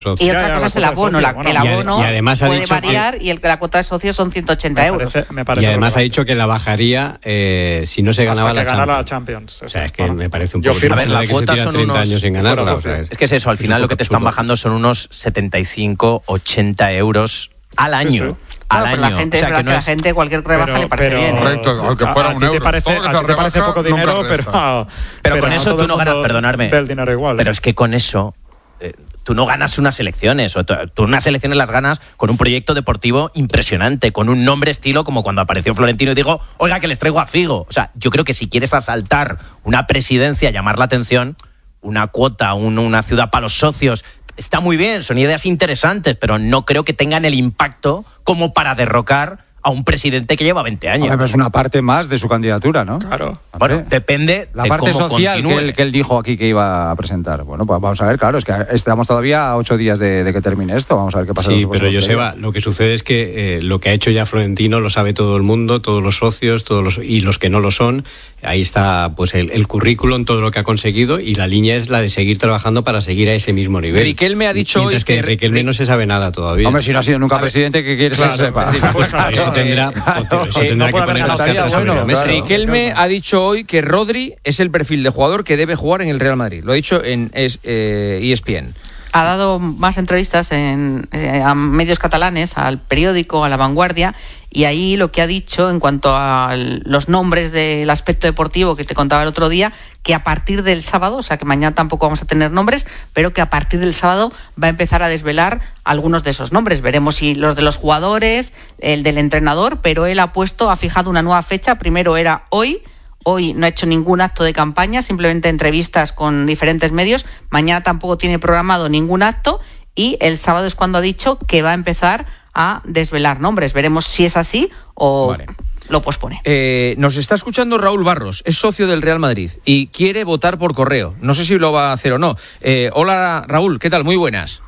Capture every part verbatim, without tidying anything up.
Y otra ya, ya, cosa es el abono. socio, La, bueno, el abono y además puede ha variar que, y el, la cuota de socio son ciento ochenta me euros. Parece, me parece y además relevante. ha dicho que la bajaría eh, si no se ganaba Hasta la que ganara Champions. la Champions. O sea, es que bueno, me parece un yo poco... firmo. A ver, la que cuota se tira son treinta unos... años sin ganarla. O sea, es que es eso, al es final lo que te están absurdo. bajando son unos setenta y cinco, ochenta euros al año. Sí, sí. Al Claro, año. pero la gente, o sea, es verdad que no que es... la gente cualquier rebaja Pero- le parece pero- bien. ¿eh? Correcto, aunque fuera a, un a ti euro. te parece, Todo lo que a se ti te parece rebaja, poco nunca dinero, resta. pero, Pero con no eso todo tú el no ganas, mundo perdonadme. ve el dinero igual. Pero ¿eh? es que con eso eh, tú no ganas unas elecciones. O tú, tú unas elecciones las ganas con un proyecto deportivo impresionante, con un nombre estilo como cuando apareció Florentino y digo, oiga, que les traigo a Figo. O sea, yo creo que si quieres asaltar una presidencia, llamar la atención, una cuota, un, una ciudad para los socios, está muy bien, son ideas interesantes, pero no creo que tengan el impacto como para derrocar a un presidente que lleva veinte años. Hombre, es una parte más de su candidatura, ¿no? Claro. Bueno, depende La de parte cómo social que continúe. él, que él dijo aquí que iba a presentar. Bueno, pues vamos a ver, claro, es que estamos todavía a ocho días de, de que termine esto. Vamos a ver qué pasa. Sí, pero Joseba, lo que sucede es que eh, lo que ha hecho ya Florentino lo sabe todo el mundo, todos los socios, todos los y los que no lo son. Ahí está pues el, el currículum, todo lo que ha conseguido, y la línea es la de seguir trabajando para seguir a ese mismo nivel. Riquelme ha dicho Mientras hoy que que Riquelme no se sabe nada todavía. Hombre, si no ha sido nunca presidente, ¿qué quieres Claro, que sepa? sí, pues, Por eso tendrá, por eso Eh, tendrá no que puede haber poner las ganado cartas todavía, sobre la bueno, mesa. claro. Riquelme ha dicho hoy que Rodri es el perfil de jugador que debe jugar en el Real Madrid. Lo ha dicho en es, eh, E S P N. Ha dado más entrevistas en, eh, a medios catalanes, al periódico, a La Vanguardia, y ahí lo que ha dicho en cuanto a los nombres del aspecto deportivo que te contaba el otro día, que a partir del sábado, o sea que mañana tampoco vamos a tener nombres, pero que a partir del sábado va a empezar a desvelar algunos de esos nombres. Veremos si los de los jugadores, el del entrenador, pero él ha puesto, ha fijado una nueva fecha. Primero era hoy. Hoy no ha hecho ningún acto de campaña, simplemente entrevistas con diferentes medios. Mañana tampoco tiene programado ningún acto y el sábado es cuando ha dicho que va a empezar a desvelar nombres. Veremos si es así o Vale. lo pospone. Eh, nos está escuchando Raúl Barros, es socio del Real Madrid y quiere votar por correo. No sé si lo va a hacer o no. Eh, hola Raúl, ¿qué tal? Muy buenas.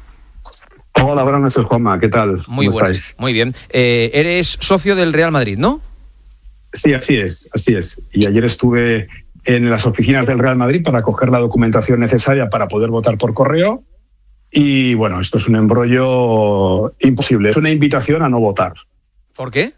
Hola, buenas noches, Juanma. ¿Qué tal? Muy ¿Cómo buenas. estáis? Muy bien. Eh, eres socio del Real Madrid, ¿no? Sí, así es, así es. Y ayer estuve en las oficinas del Real Madrid para coger la documentación necesaria para poder votar por correo. Y bueno, esto es un embrollo imposible. Es una invitación a no votar. ¿Por qué?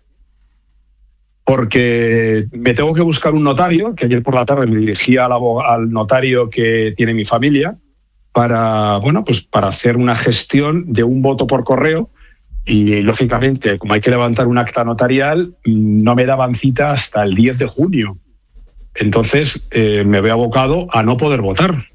Porque me tengo que buscar un notario, que ayer por la tarde me dirigí al, abog- al notario que tiene mi familia, para, bueno, pues para hacer una gestión de un voto por correo. Y, lógicamente, como hay que levantar un acta notarial, no me daban cita hasta el diez de junio. Entonces, eh, me veo abocado a no poder votar.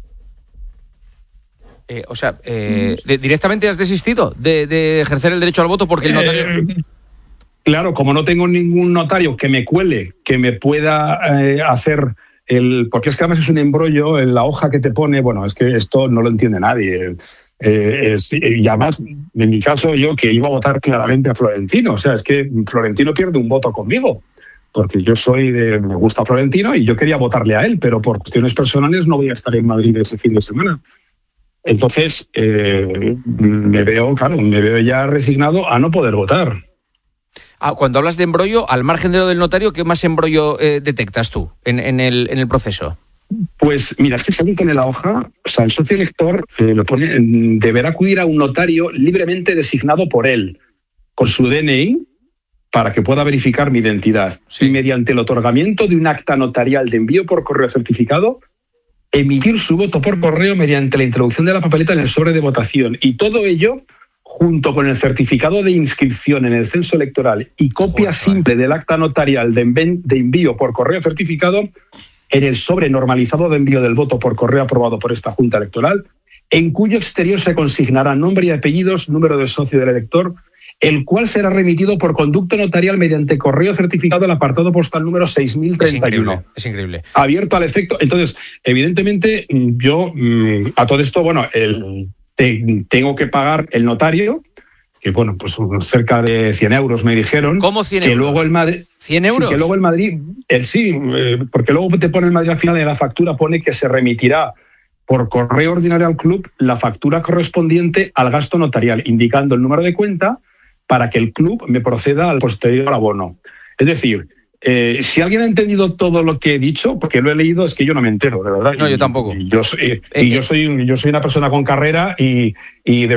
Eh, o sea, eh, de- ¿directamente has desistido de, de ejercer el derecho al voto porque el notario...? Eh, claro, como no tengo ningún notario que me cuele, que me pueda eh, hacer el... Porque es que además es un embrollo en la hoja que te pone. Bueno, es que esto no lo entiende nadie. Eh, es, y además, en mi caso, yo que iba a votar claramente a Florentino. O sea, es que Florentino pierde un voto conmigo, porque yo soy de... Me gusta Florentino y yo quería votarle a él, pero por cuestiones personales no voy a estar en Madrid ese fin de semana. Entonces, eh, me veo, claro, me veo ya resignado a no poder votar. Ah, cuando hablas de embrollo, al margen de lo del notario, ¿qué más embrollo eh, detectas tú en, en, el, en el proceso? Pues mira, es que según pone la hoja, o sea, el socio elector eh, lo pone, deberá acudir a un notario libremente designado por él, con su D N I, para que pueda verificar mi identidad. Sí. Y mediante el otorgamiento de un acta notarial de envío por correo certificado, emitir su voto por correo mediante la introducción de la papeleta en el sobre de votación. Y todo ello junto con el certificado de inscripción en el censo electoral y copia Joder, simple del acta notarial de enven- de envío por correo certificado en el sobre normalizado de envío del voto por correo aprobado por esta Junta Electoral, en cuyo exterior se consignará nombre y apellidos, número de socio del elector, el cual será remitido por conducto notarial mediante correo certificado al apartado postal número seis mil treinta y uno. Es increíble, es increíble. Abierto al efecto. Entonces, evidentemente, yo mm, a todo esto, bueno, el, te, tengo que pagar el notario, que bueno, pues cerca de cien euros me dijeron. ¿Cómo cien que euros? Luego el Madrid, ¿cien euros? Sí, que luego el Madrid, el, sí, eh, porque luego te pone el Madrid al final de la factura, pone que se remitirá por correo ordinario al club la factura correspondiente al gasto notarial, indicando el número de cuenta para que el club me proceda al posterior abono. Es decir, Eh, si alguien ha entendido todo lo que he dicho, porque lo he leído, es que yo no me entero, de verdad. No, y, yo tampoco. Y yo, soy, eh, y yo soy yo soy una persona con carrera y, y de